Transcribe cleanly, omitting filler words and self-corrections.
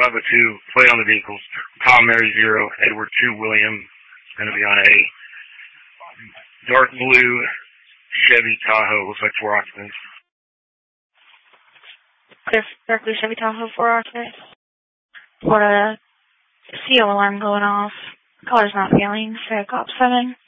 502, plate on the vehicles. Tom Mary 0, Edward 2 William. It's going to be on a dark blue Chevy Tahoe. Looks like 4 occupants. Dark blue Chevy Tahoe, 4 occupants. What a CO alarm going off. Caller's not feeling. Cop 7.